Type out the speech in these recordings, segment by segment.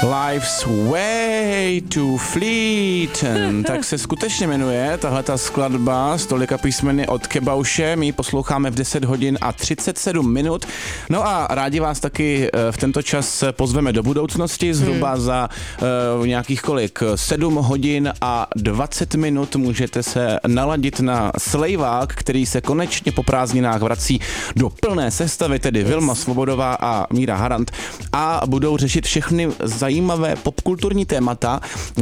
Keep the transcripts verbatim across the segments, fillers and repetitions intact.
Life's Way to Fleet. Tak se skutečně jmenuje tahleta skladba s tolika písmeny od Kebauše. My ji posloucháme v deset hodin a třicet sedm minut. No a rádi vás taky v tento čas pozveme do budoucnosti. Zhruba hmm. za uh, nějakých kolik? sedm hodin a dvacet minut můžete se naladit na Slejvák, který se konečně po prázdninách vrací do plné sestavy, tedy Vilma Svobodová a Míra Harant. A budou řešit všechny zajímavé popkulturní témata.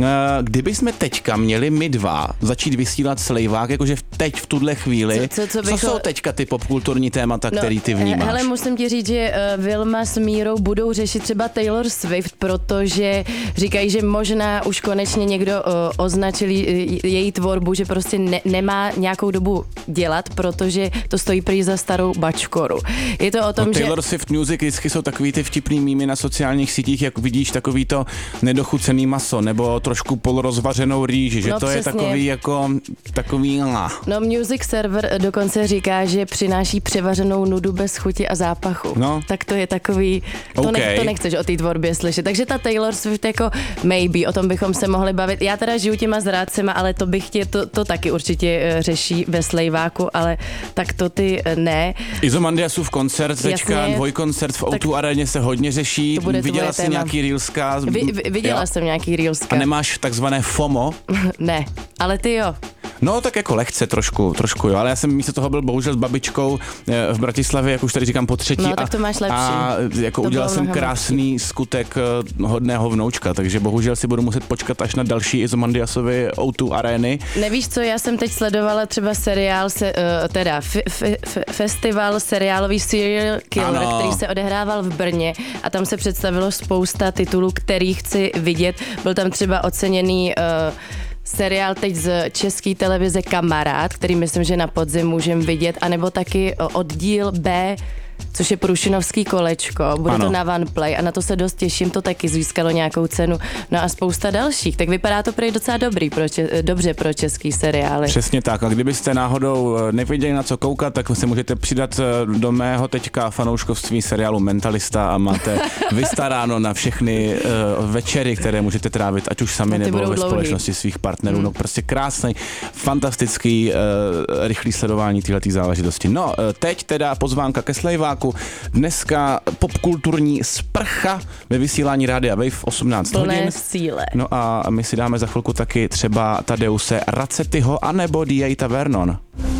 Kdyby jsme teďka měli my dva začít vysílat Slejvák, jakože teď v tuhle chvíli, co, co, co, bycho... co jsou teďka ty popkulturní témata, no, který ty vnímáš? Hele, musím ti říct, že uh, Vilma s Mírou budou řešit třeba Taylor Swift, protože říkají, že možná už konečně někdo uh, označil její tvorbu, že prostě ne, nemá nějakou dobu dělat, protože to stojí prý za starou bačkoru. Je to o tom, no, že... Taylor Swift Music vždycky jsou takový ty vtipný mýmy na sociálních sítích, jak vidíš takový to nedochucený maso, nebo trošku polorozvařenou rýži, že no, to přesně. je takový jako takový... No, Music Server dokonce říká, že přináší převařenou nudu bez chuti a zápachu. No. Tak to je takový, to, okay. ne, to nechceš o té tvorbě slyšet. Takže ta Taylor Swift jako maybe, o tom bychom se mohli bavit. Já teda žiju těma zrádcema, ale to bych tě, to, to taky určitě řeší ve Slejváku, ale tak to ty ne. Izomandiasův koncert, teďka dvojkoncert v O dva aréně se hodně řeší. Viděla jsi nějaký reelska? Vy, viděla jo. jsem nějaký reelska. A nemáš takzvané FOMO? Ne, ale ty jo. No tak jako lehce trošku, trošku jo, ale já jsem místo toho byl bohužel s babičkou v Bratislavě, jak už tady říkám po třetí. No tak to máš lepší. A jako to udělal jsem krásný lepší. skutek hodného vnoučka, takže bohužel si budu muset počkat až na další Izomandiasovy O dva arény. Nevíš co, já jsem teď sledovala třeba seriál, se, uh, teda f, f, f, festival seriálový Serial Killer, ano. který se odehrával v Brně a tam se představilo spousta titulů, který chci vidět. Byl tam třeba oceněný uh, seriál teď z české televize Kamarád, který myslím, že na podzim můžeme vidět, anebo taky oddíl B, což je Prušinovský kolečko, bude ano. to na OnePlay a na to se dost těším, to taky získalo nějakou cenu, no a spousta dalších, tak vypadá to prý docela dobrý pro če- dobře pro český seriály. Přesně tak, a kdybyste náhodou nevěděli na co koukat, tak se můžete přidat do mého teďka fanouškovství seriálu Mentalista a máte vystaráno na všechny uh, večery, které můžete trávit, ať už sami nebo ve dlouhý. společnosti svých partnerů, hmm. no prostě krásný, fantastický, uh, rychlý sledování téhletý záležitosti. No, uh, teď teda pozvánka ke Slejváku. Dneska popkulturní sprcha ve vysílání Rádia Wave osmnáct Plné hodin. síle. No a my si dáme za chvilku taky třeba Tadeuse Racetyho anebo D A Tavernon.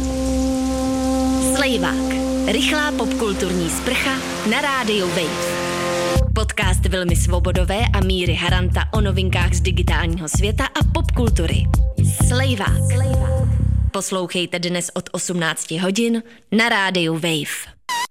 Slejvák. Rychlá popkulturní sprcha na Rádiu Wave. Podcast Vilmy Svobodové a Míry Haranta o novinkách z digitálního světa a popkultury. Slejvák. Poslouchejte dnes od osmnáct hodin na Rádiu Wave.